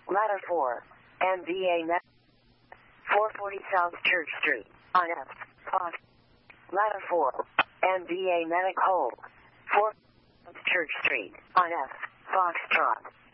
Ladder 4, MBA Met 440 South Church Street, on F. Fox. Ladder 4, MBA Medic Hold, 4 Church Street, on F. Foxtrot.